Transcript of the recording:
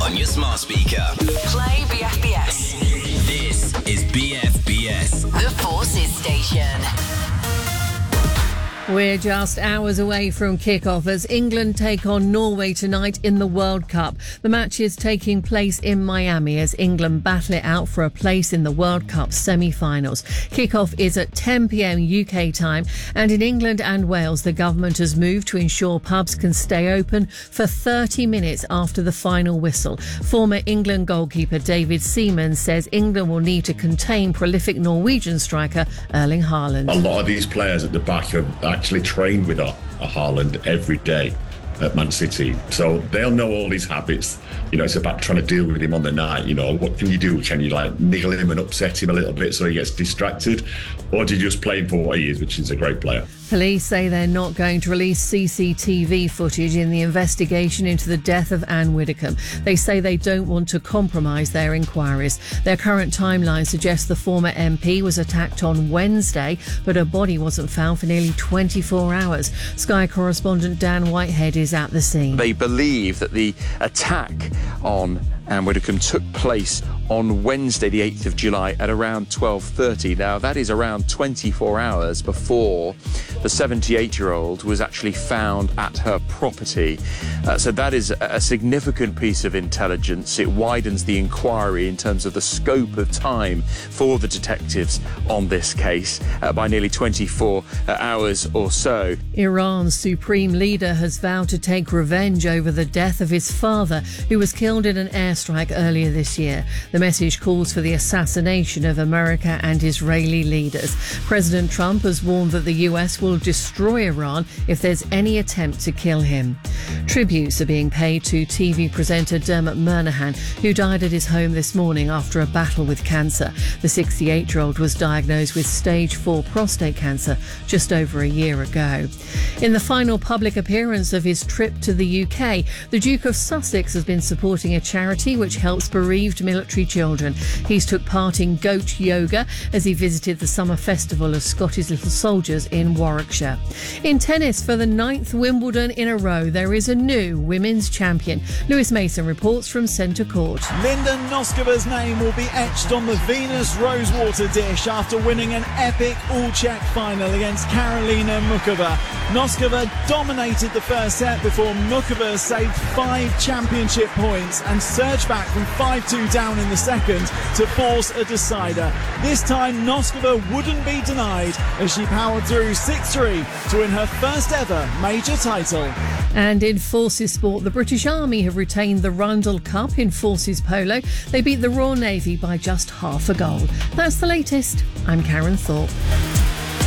on your smart speaker. Play BFBS. This is BFBS. The Forces Station. We're just hours away from kick-off as England take on Norway tonight in the World Cup. The match is taking place in Miami as England battle it out for a place in the World Cup semi-finals. Kick-off is at 10 p.m. UK time, and in England and Wales the government has moved to ensure pubs can stay open for 30 minutes after the final whistle. Former England goalkeeper David Seaman says England will need to contain prolific Norwegian striker Erling Haaland. A lot of these players at the back are actually trained with a Haaland every day at Man City, so they'll know all his habits. You know, it's about trying to deal with him on the night. You know, what can you do? Can you like niggle him and upset him a little bit so he gets distracted, or do you just play him for what he is, which is a great player? Police say they're not going to release CCTV footage in the investigation into the death of Anne Widdecombe. They say they don't want to compromise their inquiries. Their current timeline suggests the former MP was attacked on Wednesday, but her body wasn't found for nearly 24 hours. Sky correspondent Dan Whitehead is at the scene. They believe that the attack on Anne Widdecombe took place on Wednesday, the 8th of July at around 12:30. Now, that is around 24 hours before the 78-year-old was actually found at her property. So that is a significant piece of intelligence. It widens the inquiry in terms of the scope of time for the detectives on this case by nearly 24 hours or so. Iran's supreme leader has vowed to take revenge over the death of his father, who was killed in an airstrike earlier this year. The message calls for the assassination of America and Israeli leaders. President Trump has warned that the US will destroy Iran if there's any attempt to kill him. Tributes are being paid to TV presenter Dermot Murnaghan, who died at his home this morning after a battle with cancer. The 68-year-old was diagnosed with stage 4 prostate cancer just over a year ago. In the final public appearance of his trip to the UK, the Duke of Sussex has been supporting a charity which helps bereaved military children. He's took part in goat yoga as he visited the summer festival of Scottish Little Soldiers in Warwickshire. In tennis, for the 9th Wimbledon in a row, there is a new women's champion. Lewis Mason reports from Centre Court. Linda Noskova's name will be etched on the Venus Rosewater dish after winning an epic all-Czech final against Karolina Muchova. Noskova dominated the first set before Muchova saved 5 championship points and surged back from 5-2 down in the second to force a decider. This time Noskova wouldn't be denied as she powered through 6-3 to win her first ever major title. And in Forces Sport, the British Army have retained the Rundle Cup in Forces Polo. They beat the Royal Navy by just half a goal. That's the latest. I'm Karen Thorpe.